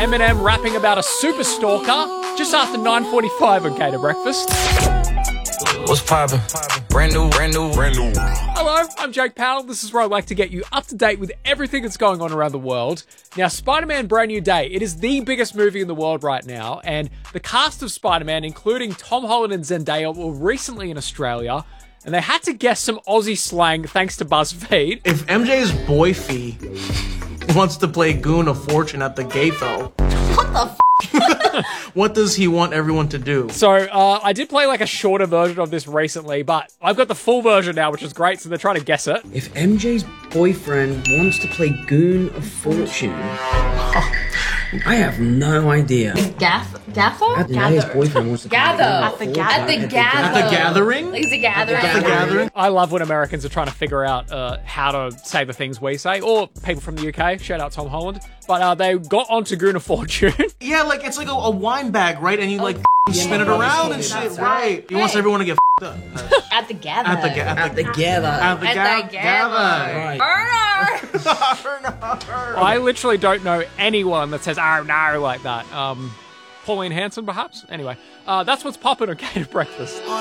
Eminem rapping about a super stalker just after 9:45 on Cater Breakfast. What's poppin'? Brand new. Hello, I'm Jake Powell. This is where I like to get you up to date with everything that's going on around the world. Now, Spider-Man Brand New Day, it is the biggest movie in the world right now, and the cast of Spider-Man, including Tom Holland and Zendaya, were recently in Australia, and they had to guess some Aussie slang thanks to BuzzFeed. If MJ's boyfie wants to play Goon of Fortune at the Gayfel, what the f***? What does he want everyone to do? So, I did play like a shorter version of this recently, but I've got the full version now, which is great, so they're trying to guess it. If MJ's boyfriend wants to play Goon of Fortune, I have no idea. Gaffer? MJ's boyfriend wants to play Gather. Goon of At the Fortune. gather. At the gathering? Like, it's a gathering. At the gathering? I love when Americans are trying to figure out how to say the things we say, or people from the UK, shout out Tom Holland, but they got onto Goon of Fortune. Yeah, like it's like a wine bag, right? And you like spin it around and shit, right? He wants everyone to get up. At the gather. At the gather. Right. I literally don't know anyone that says, oh no, like that. Pauline Hanson, perhaps? Anyway, that's what's popping on Cater Breakfast.